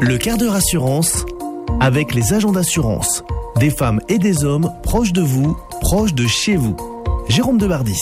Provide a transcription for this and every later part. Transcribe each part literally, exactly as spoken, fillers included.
Le quart d'heure assurance avec les agents d'assurance. Des femmes et des hommes proches de vous, proches de chez vous. Jérôme Debardis.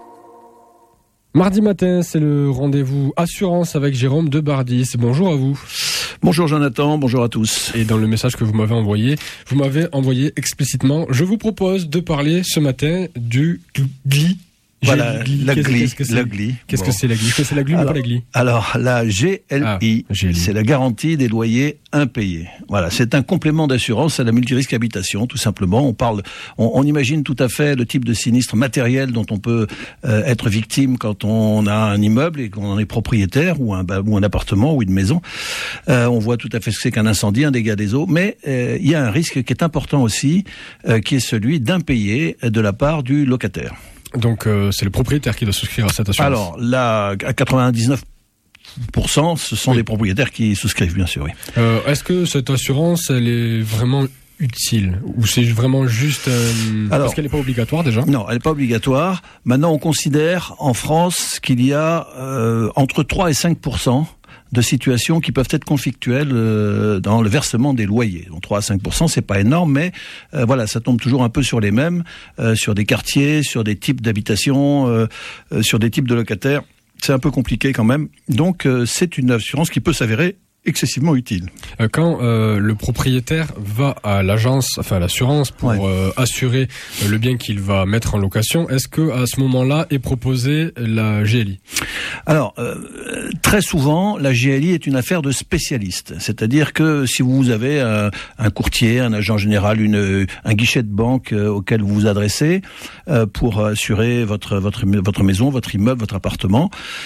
Mardi matin, c'est le rendez-vous assurance avec Jérôme Debardis. Bonjour à vous. Bonjour Jonathan, bonjour à tous. Et dans le message que vous m'avez envoyé, vous m'avez envoyé explicitement, je vous propose de parler ce matin du gli. Voilà, la qu'est-ce, gli, qu'est-ce que c'est la gli. Qu'est-ce bon. que c'est la gli Qu'est-ce que c'est la gli, mais pas la gli? Alors, la G L I, ah, c'est la garantie des loyers impayés. Voilà, c'est un complément d'assurance à la multirisque habitation, tout simplement. On parle, on, on imagine tout à fait le type de sinistre matériel dont on peut euh, être victime quand on a un immeuble et qu'on en est propriétaire, ou un, ou un appartement, ou une maison. Euh, on voit tout à fait ce que c'est qu'un incendie, un dégât des eaux, mais euh, il y a un risque qui est important aussi, euh, qui est celui d'impayé de la part du locataire. Donc euh, c'est le propriétaire qui doit souscrire à cette assurance. Alors là, à quatre-vingt-dix-neuf pour cent, ce sont oui. les propriétaires qui souscrivent, bien sûr. Oui. Euh, est-ce que cette assurance, elle est vraiment utile ou c'est vraiment juste euh, Alors, parce qu'elle n'est pas obligatoire déjà? Non, elle n'est pas obligatoire. Maintenant, on considère en France qu'il y a euh, entre trois et cinq pour cent de situations qui peuvent être conflictuelles euh, dans le versement des loyers. Donc trois à cinq pour cent, c'est pas énorme, mais euh, voilà, ça tombe toujours un peu sur les mêmes, euh, sur des quartiers, sur des types d'habitations, euh, euh, sur des types de locataires. C'est un peu compliqué quand même. Donc euh, c'est une assurance qui peut s'avérer excessivement utile. Quand euh, le propriétaire va à l'agence, enfin à l'assurance pour ouais. euh, assurer le bien qu'il va mettre en location, est-ce que à ce moment-là est proposée la G L I? Alors euh, très souvent, la G L I est une affaire de spécialistes. C'est-à-dire que si vous avez un, un courtier, un agent général, une, un guichet de banque euh, auquel vous vous adressez euh, pour assurer votre votre votre maison, votre immeuble, votre appartement,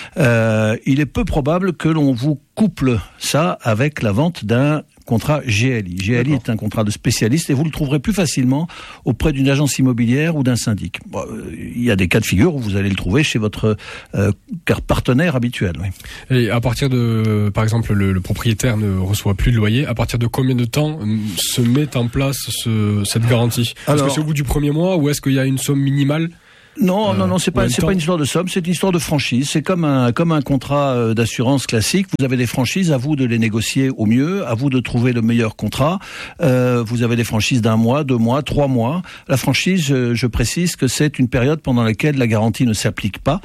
euh, il est peu probable que l'on vous couple ça avec la vente d'un contrat G L I. G L I D'accord. est un contrat de spécialiste et vous le trouverez plus facilement auprès d'une agence immobilière ou d'un syndic. Bon, il y a des cas de figure où vous allez le trouver chez votre euh, partenaire habituel. Oui. Et à partir de, par exemple, le, le propriétaire ne reçoit plus de loyer, à partir de combien de temps se met en place ce, cette garantie? Alors, est-ce que c'est au bout du premier mois ou est-ce qu'il y a une somme minimale? Non, euh, non, non, c'est pas, c'est pas une histoire de somme, c'est une histoire de franchise. C'est comme un, comme un contrat d'assurance classique. Vous avez des franchises, à vous de les négocier au mieux, à vous de trouver le meilleur contrat. Euh, vous avez des franchises d'un mois, deux mois, trois mois. La franchise, je, je précise que c'est une période pendant laquelle la garantie ne s'applique pas,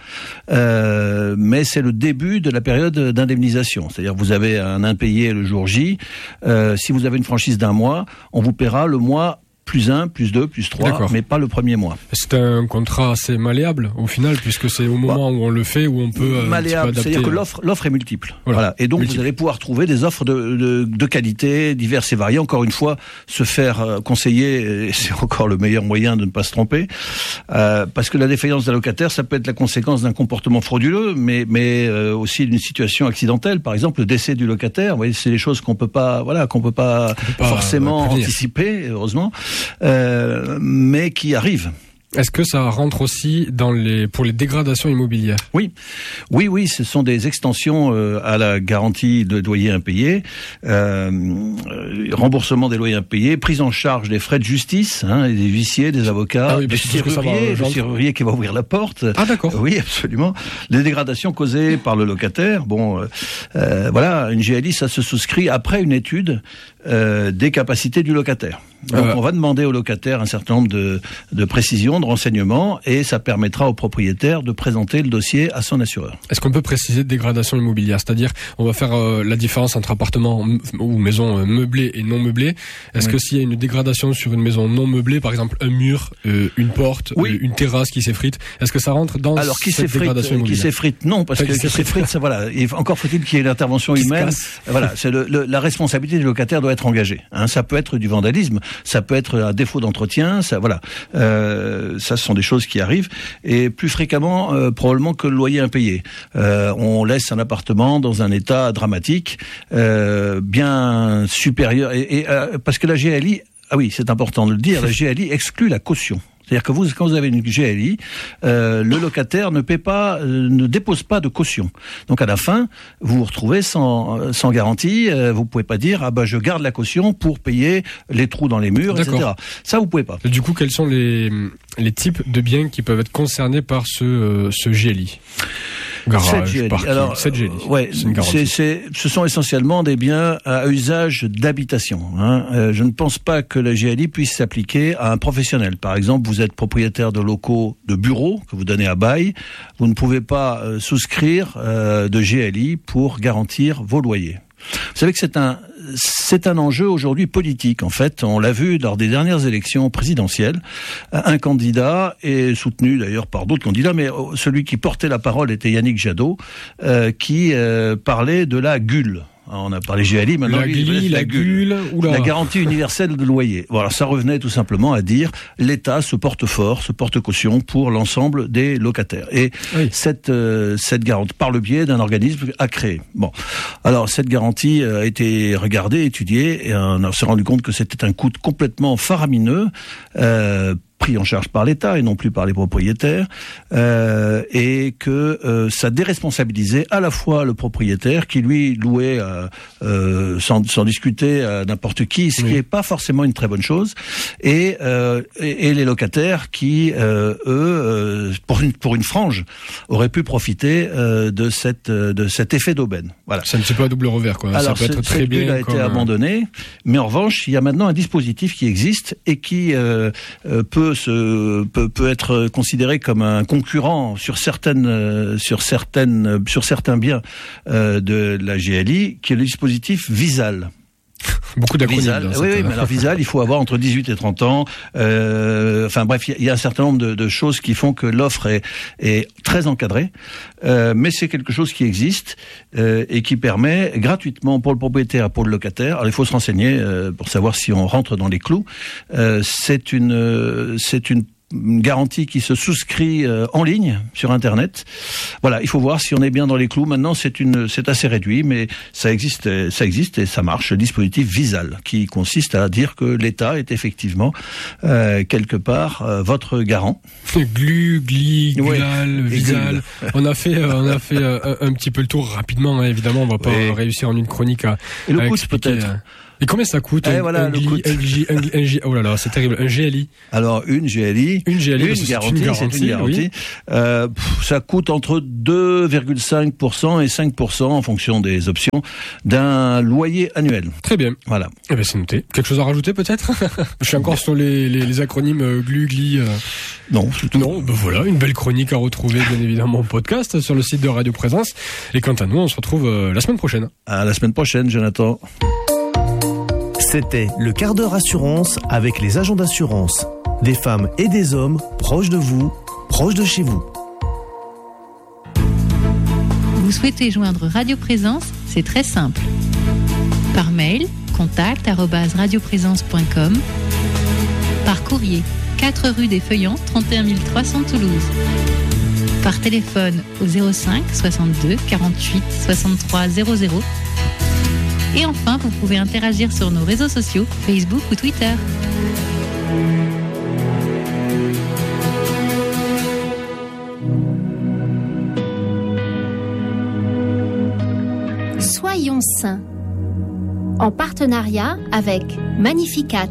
euh, mais c'est le début de la période d'indemnisation. C'est-à-dire, vous avez un impayé le jour J. Euh, si vous avez une franchise d'un mois, on vous paiera le mois plus un, plus deux, plus trois, D'accord. mais pas le premier mois. C'est un contrat assez malléable au final, puisque c'est au moment bah, où on le fait où on peut euh, malléable, c'est-à-dire que l'offre, l'offre est multiple. Voilà. voilà. Et donc multiple. Vous allez pouvoir trouver des offres de, de, de qualité diverses et variées. Encore une fois, se faire conseiller, c'est encore le meilleur moyen de ne pas se tromper, euh, parce que la défaillance d'un locataire, ça peut être la conséquence d'un comportement frauduleux, mais, mais euh, aussi d'une situation accidentelle. Par exemple, le décès du locataire. Vous voyez, c'est des choses qu'on peut pas, voilà, qu'on peut pas, peut pas forcément prévenir. anticiper, heureusement. Euh, mais qui arrive. Est-ce que ça rentre aussi dans les pour les dégradations immobilières? Oui, oui, oui, ce sont des extensions euh, à la garantie de loyer impayé, euh, remboursement des loyers impayés, prise en charge des frais de justice, hein, des huissiers, des avocats, ah oui, des serruriers, le serrurier qui va ouvrir la porte. Ah d'accord. Oui, absolument. Les dégradations causées par le locataire. Bon, euh, euh, voilà, une G L I, ça se souscrit après une étude euh, des capacités du locataire. Donc euh, on va demander au locataire un certain nombre de, de précisions, de renseignements, et ça permettra au propriétaire de présenter le dossier à son assureur. Est-ce qu'on peut préciser dégradation immobilière? C'est-à-dire, on va faire euh, la différence entre appartement ou maison euh, meublée et non meublée. Est-ce oui. que s'il y a une dégradation sur une maison non meublée, par exemple un mur, euh, une porte, oui. euh, une terrasse qui s'effrite, est-ce que ça rentre dans Alors, qui cette dégradation immobilière? Qui s'effrite, non, parce enfin, que qui s'effrite, ça voilà. Et encore faut-il qu'il y ait l'intervention humaine. Voilà, c'est le, le, la responsabilité du locataire doit être engagée. Hein, ça peut être du vandalisme, ça peut être un défaut d'entretien, ça voilà. Euh, ça, ce sont des choses qui arrivent, et plus fréquemment euh, probablement que le loyer impayé. Euh, on laisse un appartement dans un état dramatique, euh, bien supérieur, et, et euh, parce que la G L I, ah oui, c'est important de le dire, la G L I exclut la caution. C'est-à-dire que vous, quand vous avez une G L I, euh, le locataire ne paie pas, euh, ne dépose pas de caution. Donc à la fin, vous vous retrouvez sans, sans garantie. Euh, vous pouvez pas dire ah bah je garde la caution pour payer les trous dans les murs, D'accord. et cetera. Ça vous pouvez pas. Et du coup, quels sont les les types de biens qui peuvent être concernés par ce euh, ce G L I? Garage, sept parking, Alors, sept G L I. Ouais, c'est une garantie. c'est, c'est, ce sont essentiellement des biens à usage d'habitation. Hein. Euh, je ne pense pas que la G L I puisse s'appliquer à un professionnel. Par exemple, vous êtes propriétaire de locaux de bureaux que vous donnez à bail. Vous ne pouvez pas euh, souscrire euh, de G L I pour garantir vos loyers. Vous savez que c'est un c'est un enjeu aujourd'hui politique. En fait, on l'a vu lors des dernières élections présidentielles. Un candidat est soutenu d'ailleurs par d'autres candidats, mais celui qui portait la parole était Yannick Jadot, euh, qui euh, parlait de la G U L. On a parlé G L I, maintenant la G L I, la G U L, la garantie universelle de loyer. Voilà, ça revenait tout simplement à dire l'État se porte fort, se porte caution pour l'ensemble des locataires. Et oui. cette euh, cette garantie par le biais d'un organisme à créer. Bon, alors cette garantie a été regardée, étudiée, et on s'est rendu compte que c'était un coût complètement faramineux. Euh, pris en charge par l'État et non plus par les propriétaires, euh, et que euh, ça déresponsabilisait à la fois le propriétaire qui lui louait euh, euh, sans, sans discuter à n'importe qui, ce oui. qui n'est pas forcément une très bonne chose, et, euh, et, et les locataires qui, euh, eux, euh, pour, une, pour une frange, auraient pu profiter euh, de, cette, de cet effet d'aubaine. Voilà. C'est un petit peu à double revers, quoi. Alors, ça peut être très bien. A été abandonné, mais en revanche, il y a maintenant un dispositif qui existe et qui euh, euh, peut Se, peut, peut être considéré comme un concurrent sur certaines, euh, sur certaines, sur certains biens euh, de la G L I, qui est le dispositif Visal. Beaucoup d'acronymes. Visal, oui, oui, mais alors Visal, il faut avoir entre dix-huit et trente ans. Euh, enfin bref, il y, y a un certain nombre de, de choses qui font que l'offre est, est très encadrée, euh, mais c'est quelque chose qui existe euh, et qui permet gratuitement pour le propriétaire, pour le locataire. Alors il faut se renseigner euh, pour savoir si on rentre dans les clous. Euh, c'est une, euh, c'est une une garantie qui se souscrit euh, en ligne sur Internet. Voilà, il faut voir si on est bien dans les clous. Maintenant, c'est une, c'est assez réduit, mais ça existe, ça existe et ça marche. Le dispositif Visal, qui consiste à dire que l'État est effectivement euh, quelque part euh, votre garant. Glu, gli, glal, ouais, Visal. On a fait, euh, on a fait euh, un, un petit peu le tour rapidement. Hein, évidemment, on va pas ouais. réussir en une chronique à. Et le à coût peut-être. Euh, Et combien ça coûte eh un, voilà, un, gli, un, gli, un, un G, oh là là, c'est terrible, un G L I. Alors une G L I, une G L I, une garantie, c'est une garantie. C'est une garantie. Oui. Euh, pff, ça coûte entre deux virgule cinq pour cent et cinq pour cent en fonction des options d'un loyer annuel. Très bien. Voilà. Eh ben c'est noté. Quelque chose à rajouter peut-être? Je suis encore sur les, les, les acronymes euh, glu, gli. Euh... Non, c'est tout. Non, ben voilà, une belle chronique à retrouver bien évidemment en podcast sur le site de Radio Présence. Et quant à nous, on se retrouve euh, la semaine prochaine. À la semaine prochaine, Jonathan. C'était le quart d'heure assurance avec les agents d'assurance. Des femmes et des hommes proches de vous, proches de chez vous. Vous souhaitez joindre Radio Présence? C'est très simple. Par mail, contact arobase radioprésence point com. Par courrier, quatre rue des Feuillants, trente et un mille trois cents Toulouse. Par téléphone au zéro cinq soixante-deux quarante-huit soixante-trois zéro zéro. Et enfin, vous pouvez interagir sur nos réseaux sociaux, Facebook ou Twitter. Soyons sains. En partenariat avec Magnificat.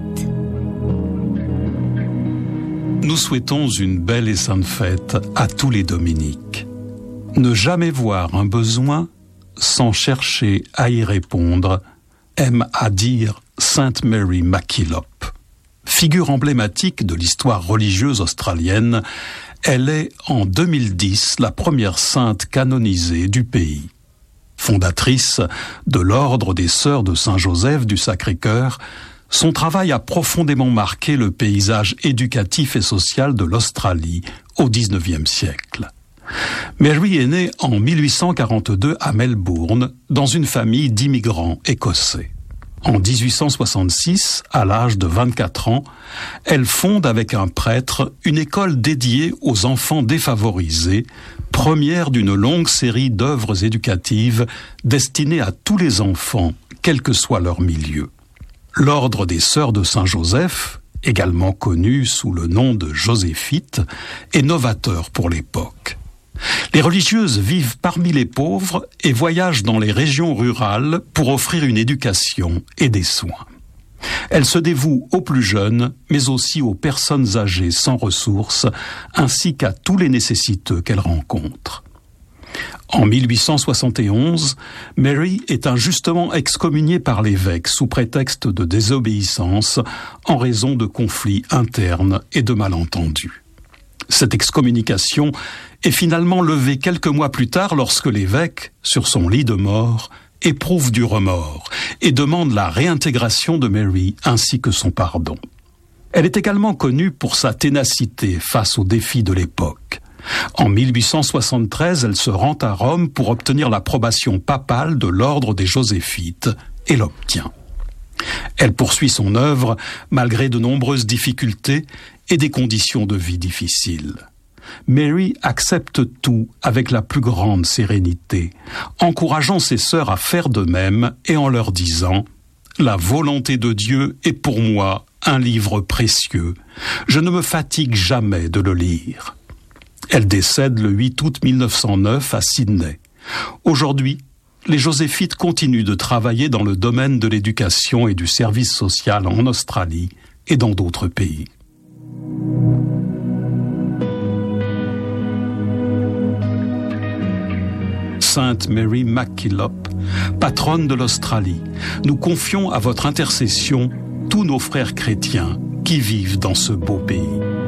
Nous souhaitons une belle et sainte fête à tous les Dominiques. Ne jamais voir un besoin sans chercher à y répondre, aime à dire Sainte Mary MacKillop. Figure emblématique de l'histoire religieuse australienne, elle est en deux mille dix la première sainte canonisée du pays. Fondatrice de l'ordre des Sœurs de Saint-Joseph du Sacré-Cœur, son travail a profondément marqué le paysage éducatif et social de l'Australie au dix-neuvième siècle. Mary est née en mille huit cent quarante-deux à Melbourne, dans une famille d'immigrants écossais. En dix-huit cent soixante-six, à l'âge de vingt-quatre ans, elle fonde avec un prêtre une école dédiée aux enfants défavorisés, première d'une longue série d'œuvres éducatives destinées à tous les enfants, quel que soit leur milieu. L'ordre des Sœurs de Saint-Joseph, également connu sous le nom de Joséphites, est novateur pour l'époque. Les religieuses vivent parmi les pauvres et voyagent dans les régions rurales pour offrir une éducation et des soins. Elles se dévouent aux plus jeunes, mais aussi aux personnes âgées sans ressources, ainsi qu'à tous les nécessiteux qu'elles rencontrent. En mille huit cent soixante et onze, Mary est injustement excommuniée par l'évêque sous prétexte de désobéissance en raison de conflits internes et de malentendus. Cette excommunication est finalement levée quelques mois plus tard lorsque l'évêque, sur son lit de mort, éprouve du remords et demande la réintégration de Mary ainsi que son pardon. Elle est également connue pour sa ténacité face aux défis de l'époque. En mille huit cent soixante-treize, elle se rend à Rome pour obtenir l'approbation papale de l'ordre des Joséphites et l'obtient. Elle poursuit son œuvre malgré de nombreuses difficultés et des conditions de vie difficiles. Mary accepte tout avec la plus grande sérénité, encourageant ses sœurs à faire de même et en leur disant « La volonté de Dieu est pour moi un livre précieux. Je ne me fatigue jamais de le lire. » Elle décède le huit août mille neuf cent neuf à Sydney. Aujourd'hui, les Joséphites continuent de travailler dans le domaine de l'éducation et du service social en Australie et dans d'autres pays. Sainte Mary MacKillop, patronne de l'Australie, nous confions à votre intercession tous nos frères chrétiens qui vivent dans ce beau pays.